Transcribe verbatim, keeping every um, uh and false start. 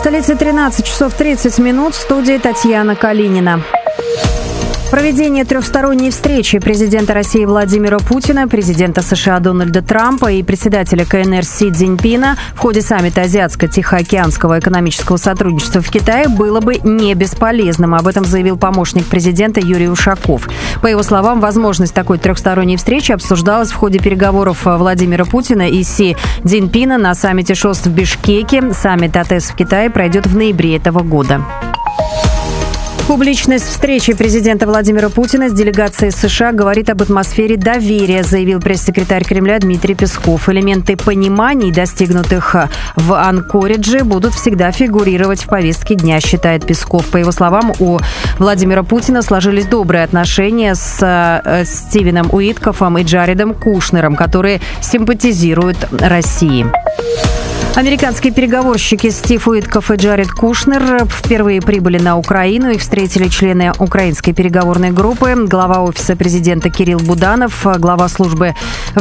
столице тринадцать часов тридцать минут, в студии Татьяна Калинина. Проведение трехсторонней встречи президента России Владимира Путина, президента США Дональда Трампа и председателя КНР Си Цзиньпина в ходе саммита Азиатско-Тихоокеанского экономического сотрудничества в Китае было бы не бесполезным. Об этом заявил помощник президента Юрий Ушаков. По его словам, возможность такой трехсторонней встречи обсуждалась в ходе переговоров Владимира Путина и Си Цзиньпина на саммите ШОС в Бишкеке. Саммит АТЭС в Китае пройдет в ноябре этого года. Публичность встречи президента Владимира Путина с делегацией США говорит об атмосфере доверия, заявил пресс-секретарь Кремля Дмитрий Песков. Элементы пониманий, достигнутых в Анкоридже, будут всегда фигурировать в повестке дня, считает Песков. По его словам, у Владимира Путина сложились добрые отношения с э, Стивеном Уиткофом и Джаредом Кушнером, которые симпатизируют России. Американские переговорщики Стив Уиткоф и Джаред Кушнер впервые прибыли на Украину. Их встретили члены украинской переговорной группы, глава офиса президента Кирилл Буданов, глава службы